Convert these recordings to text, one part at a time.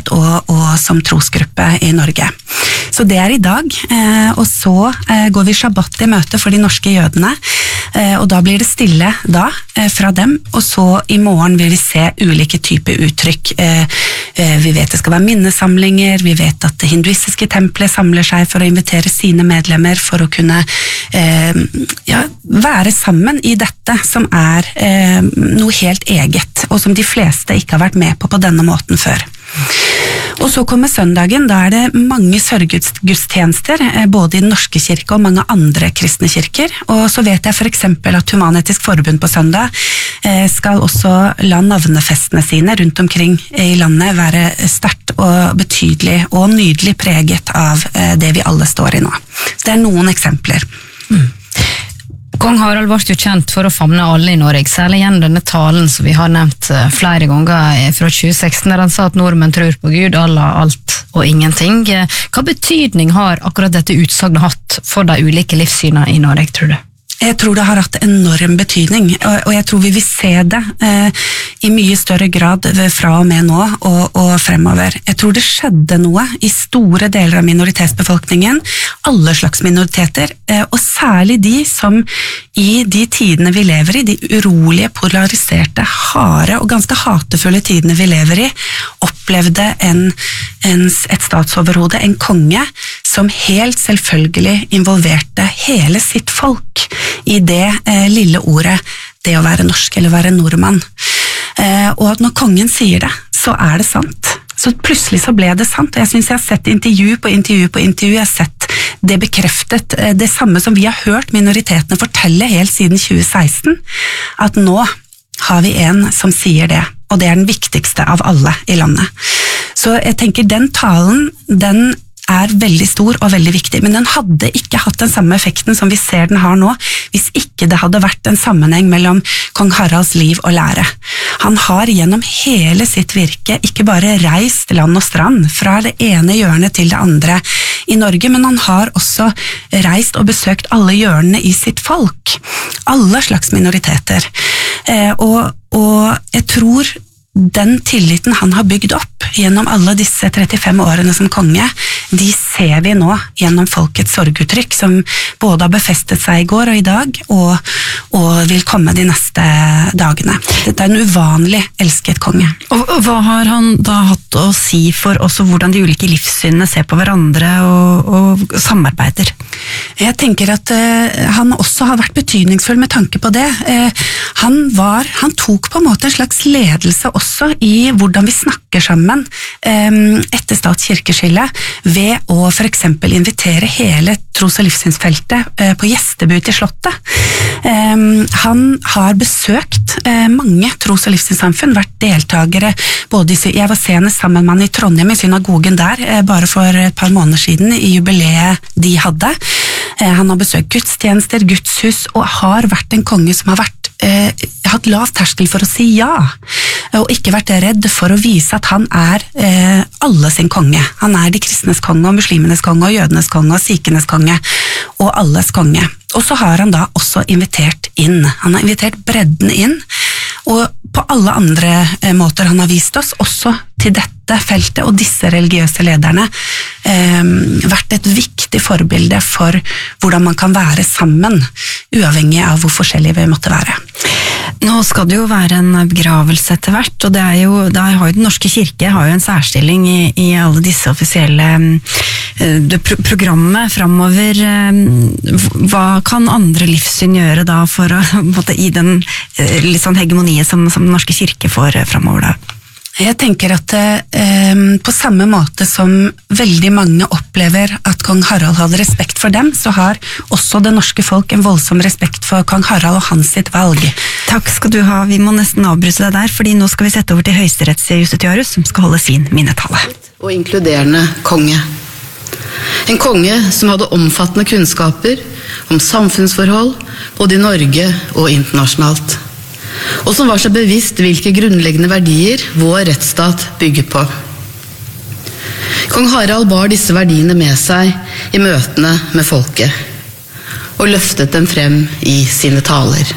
og som trosgruppe i Norge. Så det I dag, og så går vi shabbat I møte for de norske jødene, og da blir det stille da fra dem, og så I morgen vil vi se ulike typer uttrykk. Vi vet det skal være minnesamlinger, vi vet at det hinduistiske tempelet samler seg for å invitere sine medlemmer for å kunne være sammen I dette som noe helt eget, og som de fleste ikke har vært med på denne måten før. Og så kommer søndagen, da det mange sørgudstjenester, både I den norske kirke og mange andre kristne kirker, og så vet jeg for eksempel at Human-Etisk Forbund på søndag skal også la navnefestene sine rundt omkring I landet være sterkt og betydelig og nydelig preget av det vi alle står I nå. Det noen eksempler. Kong Harald var jo kjent for å famne alle I Norge, særlig igjen denne talen som vi har nevnt flere ganger fra 2016, der han sa at nordmenn tror på Gud, Allah, alt og ingenting. Hva betydning har akkurat dette utsagnet hatt for de ulike livssynene I Norge, tror du? Jeg tror det har hatt enorm betydning, og jeg tror vi vil se det I mye større grad fra og med nå og fremover. Jeg tror det skjedde noe I store deler av minoritetsbefolkningen, alle slags minoriteter, og særlig de som I de tidene vi lever I, de urolige, polariserte, harde og ganske hatefulle tidene vi lever I, opplevde et statsoverhode, en konge, som helt selvfølgelig involverte hele sitt folk I det lille ordet, det å være norsk eller være nordmann. Og at når kongen sier det, så det sant. Så plutselig så ble det sant, og jeg synes jeg har sett intervju på intervju på intervju, jeg har sett det bekreftet, det samme som vi har hørt minoritetene fortelle helt siden 2016, at nå har vi en som sier det, og det den viktigste av alle I landet. Så jeg tenker den talen, den veldig stor og veldig viktig, men den hadde ikke hatt den samme effekten som vi ser den har nå, hvis ikke det hadde vært en sammenheng mellom kong Haralds liv og lære. Han har gjennom hele sitt virke ikke bare reist land og strand, fra det ene hjørnet til det andre I Norge, men han har også reist og besøkt alle hjørnene I sitt folk, alle slags minoriteter. Og jeg tror den tilliten han har bygd opp gjennom alle disse 35 årene som konge, de ser vi nå gjennom folkets sorguttrykk, som både har befestet seg I går og I dag, og vil komme de neste dagene. Dette en uvanlig elsket konge. Og hva har han da hatt å si for også hvordan de ulike livssynene ser på hverandre og samarbeider? Jeg tenker at han også har vært betydningsfull med tanke på det. Han tok på en måte en slags ledelse også I hvordan vi snakker sammen etter statskirkeskillet, ved å for eksempel invitere hele tros- og livssynsfeltet på gjestebud til slottet. Han har besøkt mange tros- og livssynssamfunn, vært deltagere, jeg var senest sammen med han I Trondheim I synagogen der, bare for et par måneder siden, I jubileet de hadde. Han har besøkt gudstjenester, gudshus, og har vært en konge som har hatt lav terskel for å si ja, og ikke vært redd for å vise at han alle sin konge. Han de kristnes konge, og muslimenes konge, og jødenes konge, og sikenes konge, og alles konge. Og så har han da også invitert inn. Han har invitert bredden inn, og på alle andre måter han har vist oss, også til dette feltet og disse religiøse lederne, vært et viktig forbilde for hvordan man kan være sammen, uavhengig av hvor forskjellige vi måtte være. Nå skal det jo være en begravelse etter hvert, og da har jo den norske kirke har jo en særstilling I alle disse offisielle programmet fremover. Hva kan andre livssyn gjøre da for å gi den litt sånn hegemoniet som den norske kirke får fremover da? Jeg tenker at på samme måte som veldig mange opplever at kong Harald hadde respekt for dem, så har også det norske folk en voldsom respekt for kong Harald og hans sitt valg. Takk skal du ha, vi må nesten avbryte deg der, fordi nå skal vi sette over til høyesterettsjustitiarius som skal holde sin minnetale. Og inkluderende konge. En konge som hadde omfattende kunnskaper om samfunnsforhold, både I Norge og internasjonalt. Og som var så bevisst hvilke grunnleggende verdier vår rettsstat bygger på. Kong Harald bar disse verdiene med seg I møtene med folket, og løftet dem frem I sine taler.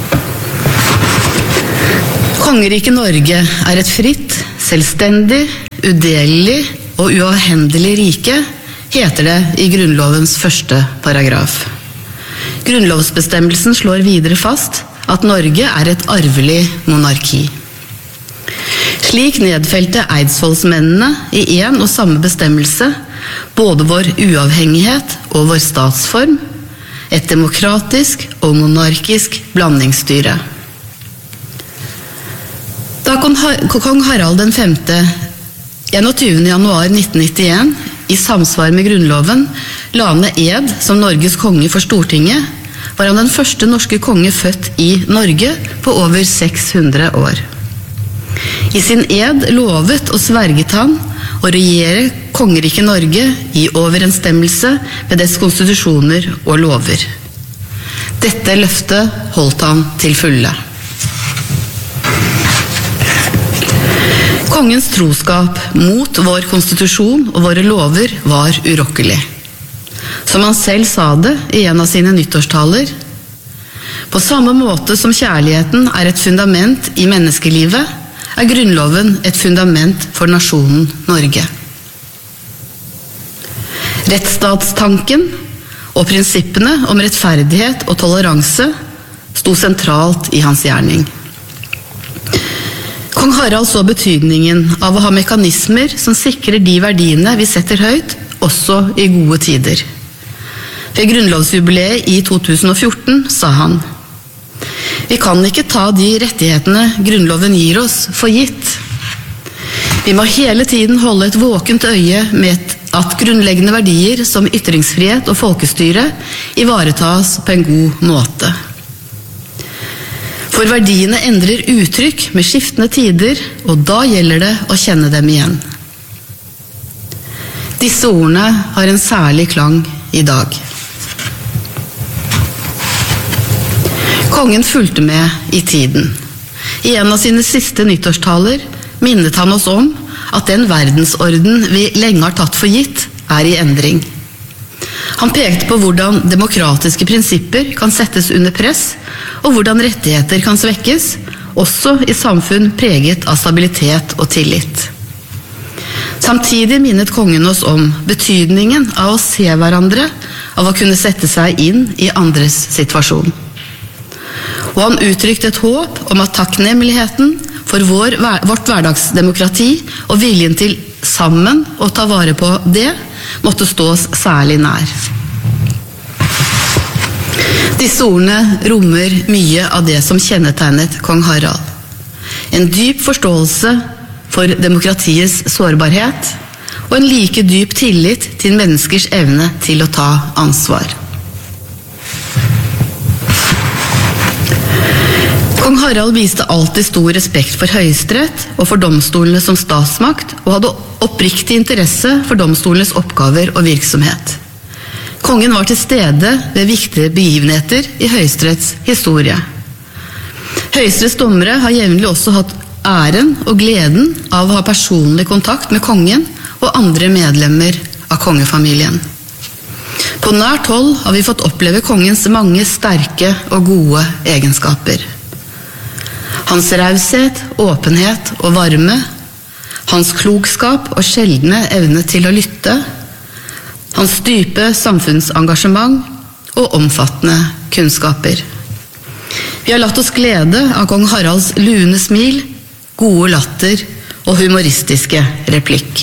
Kongeriket Norge et fritt, selvstendig, udelelig og uavhendelig rike, heter det i Grunnlovens første paragraf. Grunnlovsbestemmelsen slår videre fast at Norge er et arvelig monarki. Slik nedfelte eidsvollsmennene i en og samme bestemmelse både vår uavhengighet og vår statsform, et demokratisk og monarkisk blandingsstyre. Da kong Harald den 5. 21. januar 1991 i samsvar med Grunnloven la ned ed som Norges konge for Stortinget, var han den første norske konge født i Norge på over 600 år. I sin ed lovet og sverget han å regjere kongeriket Norge i overensstemmelse med dets konstitusjoner og lover. Dette løftet holdt han til fulle. Kongens troskap mot vår konstitusjon og våre lover var urokkelig. Som han selv sa det i en av sine nyttårstaler, på samme måte som kjærligheten er et fundament i menneskelivet, er Grunnloven et fundament for nasjonen Norge. Rettsstatstanken og prinsippene om rettferdighet og toleranse sto sentralt i hans gjerning. Kong Harald så betydningen av å ha mekanismer som sikrer de verdiene vi setter høyt, også i gode tider. Ved grunnlovsjubileet i 2014 sa han: «Vi kan ikke ta de rettighetene Grunnloven gir oss for gitt. Vi må hele tiden holde et våkent øye med at grunnleggende verdier som ytringsfrihet og folkestyre ivaretas på en god måte. For verdiene endrer uttrykk med skiftende tider, og da gjelder det å kjenne dem igjen.» Disse ordene har en særlig klang i dag. Kongen fulgte med i tiden. I en av sine siste nyttårstaler minnet han oss om at den verdensorden vi lenge har tatt for gitt, er i endring. Han pekte på hvordan demokratiske prinsipper kan settes under press, og hvordan rettigheter kan svekkes, også i samfunn preget av stabilitet og tillit. Samtidig minnet kongen oss om betydningen av å se hverandre, av å kunne sette seg inn i andres situasjon. Og han uttrykte et håp om at takknemligheten for vårt hverdagsdemokrati og viljen til sammen å ta vare på det, måtte stå oss særlig nær. Disse ordene rommer mye av det som kjennetegnet kong Harald. En dyp forståelse for demokratiets sårbarhet, og en like dyp tillit til menneskers evne til å ta ansvar. Kong Harald viste alltid stor respekt for Høyesterett og for domstolene som statsmakt, og hadde oppriktig interesse for domstolenes oppgaver og virksomhet. Kongen var til stede ved viktige begivenheter i Høyesteretts historie. Høyesteretts dommere har jevnlig også hatt æren og gleden av å ha personlig kontakt med kongen og andre medlemmer av kongefamilien. På nært hold har vi fått oppleve kongens mange sterke og gode egenskaper. Hans raushet, åpenhet og varme, hans klokskap og sjeldne evne til å lytte, hans dype samfunnsengasjement og omfattende kunnskaper. Vi har latt oss glede av kong Haralds lune smil, gode latter og humoristiske replikk.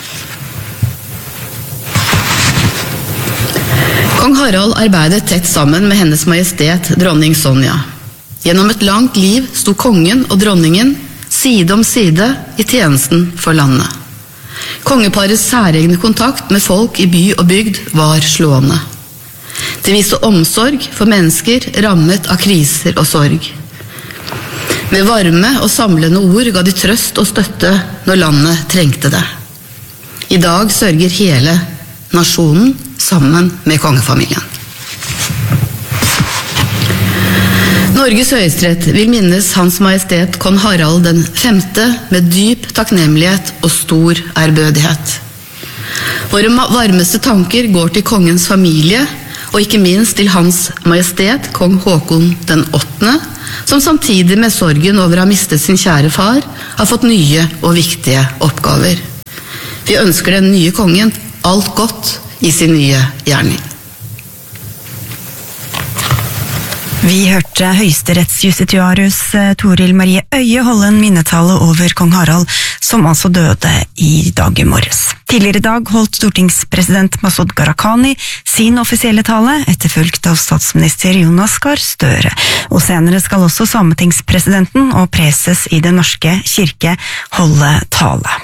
Kong Harald arbeidet tett sammen med Hennes Majestet dronning Sonja. Gjennom et langt liv sto kongen og dronningen side om side i tjenesten for landet. Kongeparets særegne kontakt med folk i by og bygd var slående. Det viste omsorg for mennesker rammet av kriser og sorg. Med varme og samlende ord ga de trøst og støtte når landet trengte det. I dag sørger hele nasjonen sammen med kongefamilien. Norges Høyesterett vil minnes Hans Majestet Kong Harald den 5. med dyp takknemlighet og stor ærbødighet. Våre varmeste tanker går til kongens familie, og ikke minst til Hans Majestet Kong Håkon den 8., som samtidig med sorgen over å ha mistet sin kjære far, har fått nye og viktige oppgaver. Vi ønsker den nye kongen alt godt i sin nye gjerning. Vi hørte høyesterettsjustitiarius Toril Marie Øye holde en minnetale over kong Harald, som altså døde i dag i morges. Tidligere i dag holdt stortingspresident Masud Gharahkhani sin offisielle tale, etterfulgt av statsminister Jonas Gahr Støre. Og senere skal også sametingspresidenten og preses i Den norske kirke holde tale.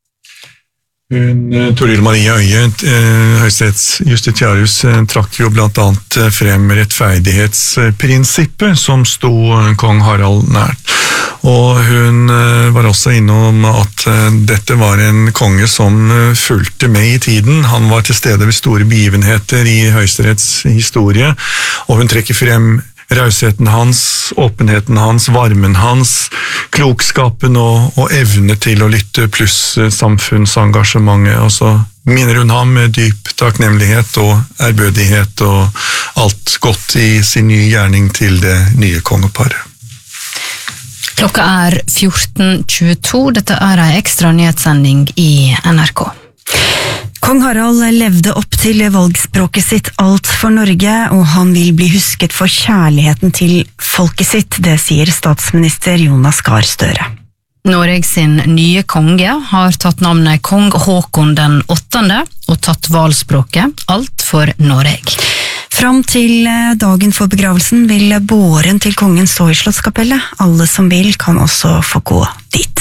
Toril Marie Øye, høyesterettsjustitiarius, trakk jo blant annet frem rettferdighetsprinsippet som sto kong Harald nært. Og hun var også innom at dette var en konge som fulgte med i tiden. Han var til stede ved store begivenheter i Høyesteretts historie, og hun trekker frem rausheten hans, åpenheten hans, varmen hans, klokskapen og evne til å lytte, pluss samfunnsengasjementet. Og så minner hun ham med dyp takknemlighet og ærbødighet og alt godt i sin nye gjerning til det nye kongeparet. Klokka 14.22. Dette en ekstra nyhetssending i NRK. Kong Harald levde opp til valgspråket sitt Alt for Norge, og han vil bli husket for kjærligheten til folket sitt, det sier statsminister Jonas Gahr Støre. Noreg sin nye konge har tatt navnet Kong Håkon den 8. og tatt valgspråket Alt for Noreg. Fram til dagen for begravelsen vil båren til kongen stå i Slottskapellet. Alle som vil kan også få gå dit.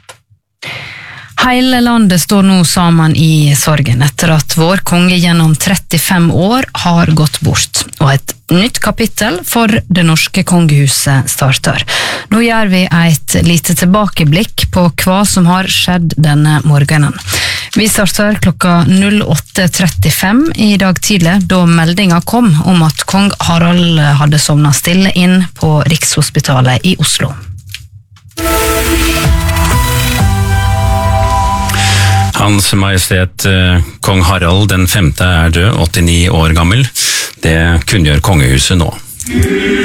Hele landet står nå sammen i sorgen etter at vår konge gjennom 35 år har gått bort, og et nytt kapittel for det norske kongehuset starter. Nå gjør vi et lite tilbakeblikk på hva som har skjedd denne morgenen. Vi starter klokka 08.35 i dag tidlig, da meldinga kom om at kong Harald hadde sovnet stille inn på Rikshospitalet i Oslo. Hans Majestet Kong Harald den 5. er død, 89 år gammel. Det kunngjør kongehuset nå.